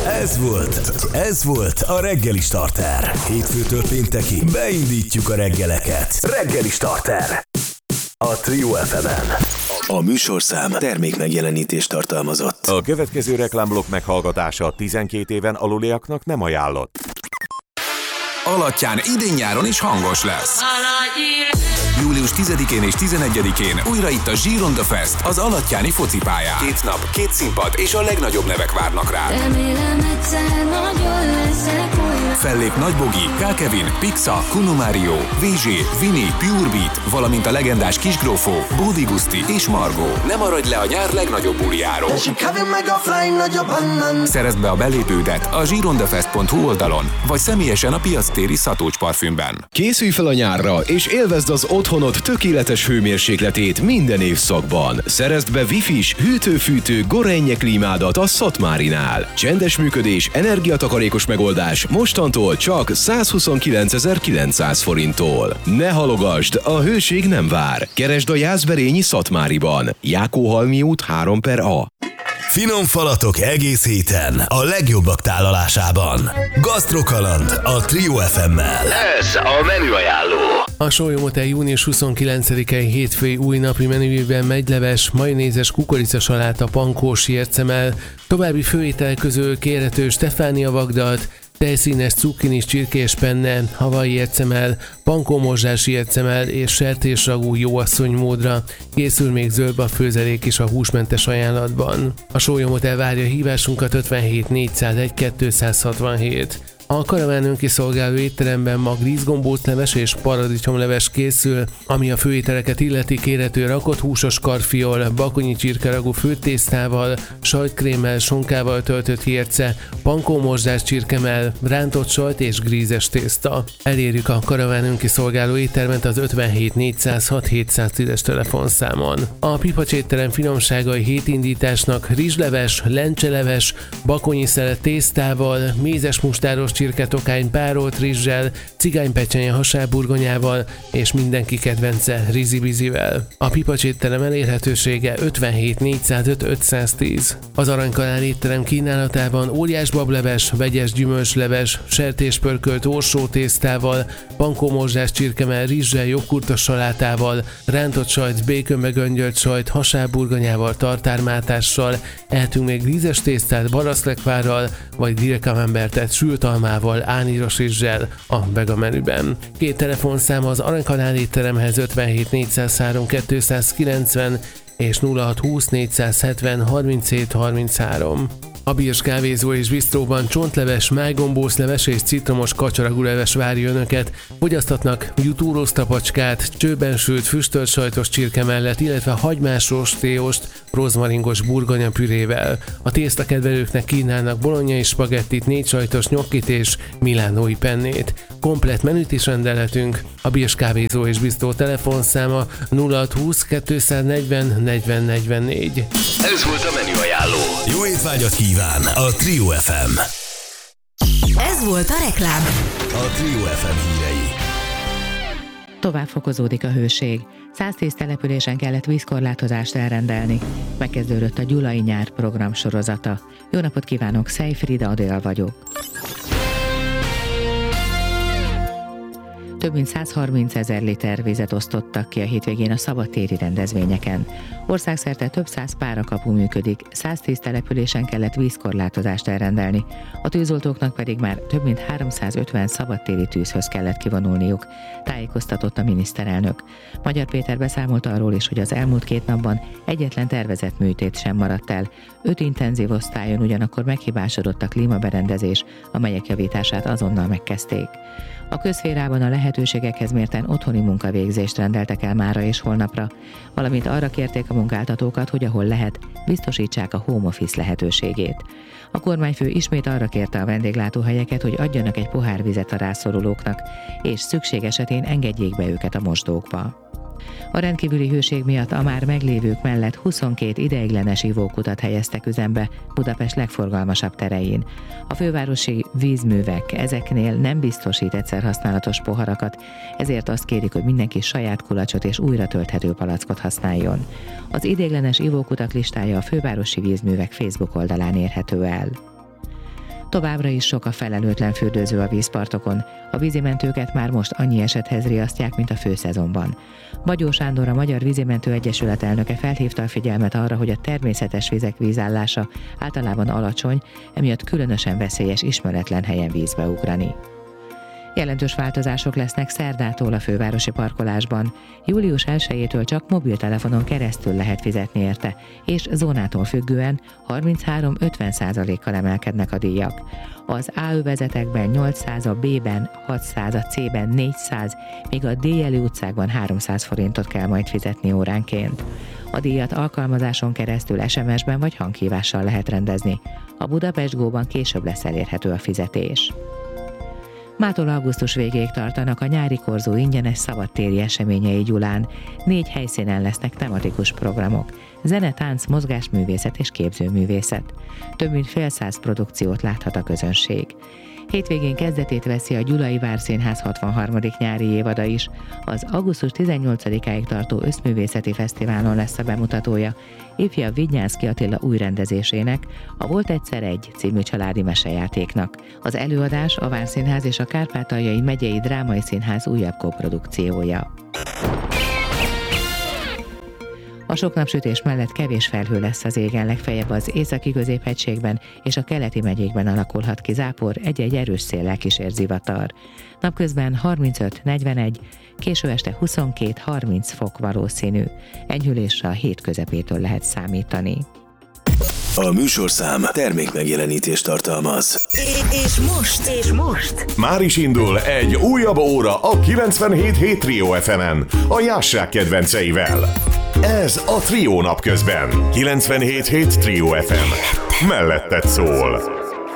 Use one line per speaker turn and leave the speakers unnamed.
Ez volt a Reggeli Starter. Hétfőtől péntekig beindítjuk a reggeleket. Reggeli Starter. A Trio FM-en. A műsorszám termékmegjelenítést tartalmazott.
A következő reklámblokk meghallgatása 12 éven aluliaknak nem ajánlott.
Alattyán idén-nyáron is hangos lesz. Július 10-én és 11-én újra itt a Giron the Fest, az alattyáni focipályán. 2 nap, 2 színpad és a legnagyobb nevek várnak rá. Fellép Nagy Bogi, K. Kevin, Pixa, Kuno Mario, VG, Vini, Pure Beat, valamint a legendás Kisgrófó, Bódi Guszti és Margó. Ne maradj le a nyár legnagyobb bulijáról. Szerezd be a belépődet a gironthefest.hu oldalon, vagy személyesen a piactéri Szatócs parfümben.
Készülj fel a nyárra, és élvezd az otthonod tökéletes hőmérsékletét minden évszakban. Szerezd be Wi-Fi-s, hűtő-fűtő Gorenje klímádat a Szatmárinál. Csendes működés, energiatakarékos megoldás mostantól csak 129.900 forinttól. Ne halogasd, a hőség nem vár. Keresd a Jászberényi Szatmáriban. Jákóhalmi út 3/A. Finom falatok egész héten a legjobbak tálalásában. Gasztrokaland a Trio FM-mel. Ez a menüajánló.
A Sólyom Hotel június 29-i hétfői új napi menüjében megyleves, majonézes kukoricasaláta pankós ércemel, további főétel közül kérhető Stefánia vagdalt, tejszínes cukkinis csirkés penne, havai ércemel, pankómorzsás ércemel és sertésragú jóasszony módra. Készül még zöldbab főzelék is a húsmentes ajánlatban. A Sólyom Hotel várja hívásunkat 57 401 267. A karaván önkiszolgáló étteremben ma grízgombócleves és paradicsomleves készül, ami a főételeket illeti kérhető rakott húsos karfiol, bakonyi csirkeragú főtésztával, sajtkrémmel, sonkával töltött hérce, pankómorzsás csirkemell, rántott sajt és grízes tészta. Elérjük a karaván önkiszolgáló éttermet az 57 406 710-es telefonszámon. A Pipacs étterem finomságai hétindításnak rizsleves, lencseleves, bakonyi szelet tésztával, mézes mustáros csirketokány párolt rizssel, cigánypecsenye hasábburgonyával és mindenki kedvence rizibizivel. A Pipacs étterem elérhetősége 57 405 510. Az Aranykanál étterem kínálatában óriás bableves, vegyes gyümölcsleves, sertéspörkölt orsó tésztával, pankómorzsás csirkemell rizssel, joghurtos salátával, rántott sajt, békönbe göngyölt sajt, hasábburgonyával, tartármátással, ehetünk még grízes tésztát baraszlekvárral, vagy grillkamembertet sült almával, áníros rizssel a vega menüben. 2 telefonszám az Aranykanál étteremhez 57 403 290 és 0620 470 37 33. A Birs kávézó és bisztróban csontleves, májgombócleves és citromos kacsaragúleves várja önöket. Fogyasztatnak jutúrosztapacskát, csőben sült füstölt sajtos csirke mellett, illetve hagymás rostéost, rozmaringos burgonya pürével. A tésztakedvelőknek kínálnak bolonyai spagettit, 4 sajtos nyokkit és milánói pennét. Komplett menüt is rendelhetünk. A Birs kávézó és bisztró telefonszáma 0620 240 40 44.
Ez volt a menüajánló. Jó étvágyat kíván a Trio FM.
Ez volt a reklám.
A Trio FM hírei.
Tovább fokozódik a hőség. 110 településen kellett vízkorlátozást elrendelni. Megkezdődött a Gyulai nyár program sorozata. Jó napot kívánok, Szej Frida Adél vagyok. Több mint 130 000 liter vizet osztottak ki a hétvégén a szabadtéri rendezvényeken. Országszerte több 100 párakapu működik, 110 településen kellett vízkorlátozást elrendelni, a tűzoltóknak pedig már több mint 350 szabadtéri tűzhöz kellett kivonulniuk, tájékoztatott a miniszterelnök. Magyar Péter beszámolt arról is, hogy az elmúlt 2 napban egyetlen tervezett műtét sem maradt el, 5 intenzív osztályon ugyanakkor meghibásodott a klímaberendezés, amelyek javítását azonnal megkezdték. A közszférában a lehetőségekhez mérten otthoni munkavégzést rendeltek el mára és holnapra, valamint arra kérték a munkáltatókat, hogy ahol lehet, biztosítsák a home office lehetőségét. A kormányfő ismét arra kérte a vendéglátóhelyeket, hogy adjanak egy pohár vizet a rászorulóknak, és szükség esetén engedjék be őket a mosdókba. A rendkívüli hőség miatt a már meglévők mellett 22 ideiglenes ivókutat helyeztek üzembe Budapest legforgalmasabb terein. A fővárosi vízművek ezeknél nem biztosít egyszerhasználatos poharakat, ezért azt kérik, hogy mindenki saját kulacsot és újra tölthető palackot használjon. Az ideiglenes ivókutak listája a fővárosi vízművek Facebook oldalán érhető el. Továbbra is sok a felelőtlen fürdőző a vízpartokon. A vízimentőket már most annyi esethez riasztják, mint a főszezonban. Bagyó Sándor, a Magyar Vízimentő Egyesület elnöke felhívta a figyelmet arra, hogy a természetes vizek vízállása általában alacsony, emiatt különösen veszélyes ismeretlen helyen vízbe ugrani. Jelentős változások lesznek szerdától a fővárosi parkolásban. Július 1-től csak mobiltelefonon keresztül lehet fizetni érte, és zónától függően 33-50%-kal emelkednek a díjak. Az A övezetekben 800, a B-ben 600, a C-ben 400, míg a D-jelű utcákban 300 forintot kell majd fizetni óránként. A díjat alkalmazáson keresztül SMS-ben vagy hanghívással lehet rendezni. A Budapest Go-ban később lesz elérhető a fizetés. Mától augusztus végéig tartanak a nyári korzó ingyenes szabadtéri eseményei Gyulán. 4 helyszínen lesznek tematikus programok. Zene, tánc, mozgásművészet és képzőművészet. Több mint fél száz produkciót láthat a közönség. Hétvégén kezdetét veszi a Gyulai Várszínház 63. nyári évada is. Az augusztus 18-áig tartó Összművészeti Fesztiválon lesz a bemutatója ifjabb Vidnyánszky Attila új rendezésének, a Volt egyszer egy című családi mesejátéknak. Az előadás a Várszínház és a Kárpátaljai Megyei Drámai Színház újabb koprodukciója. A sok napsütés mellett kevés felhő lesz az égen, legfeljebb az északi középhegységben és a keleti megyékben alakulhat ki zápor, egy-egy erős széllel kísér zivatar. Napközben 35-41, késő este 22-30 fok valószínű. Enyhülésre a hét közepétől lehet számítani.
A műsorszám termékmegjelenítést tartalmaz.
És most
Már is indul egy újabb óra a 97.7 Trio FM-en, a Jássák kedvenceivel. Ez a Trio napközben. 97.7 Trio FM. Melletted szól.